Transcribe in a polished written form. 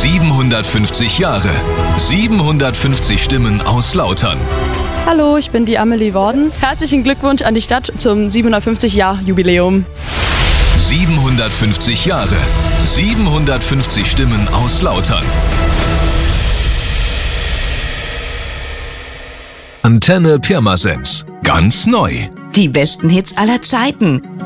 750 Jahre, 750 Stimmen aus Lautern. Hallo, ich bin die Amelie Worden. Herzlichen Glückwunsch an die Stadt zum 750-Jahr-Jubiläum. 750 Jahre, 750 Stimmen aus Lautern. Antenne Pirmasens. Ganz neu. Die besten Hits aller Zeiten.